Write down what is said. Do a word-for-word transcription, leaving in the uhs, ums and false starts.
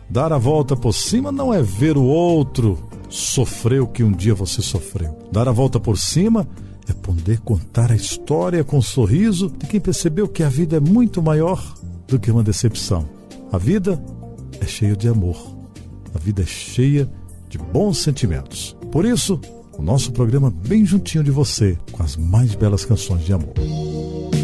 Dar a volta por cima não é ver o outro sofrer o que um dia você sofreu. Dar a volta por cima é poder contar a história com um sorriso de quem percebeu que a vida é muito maior do que uma decepção. A vida é cheia de amor. A vida é cheia de bons sentimentos. Por isso, o nosso programa bem juntinho de você, com as mais belas canções de amor.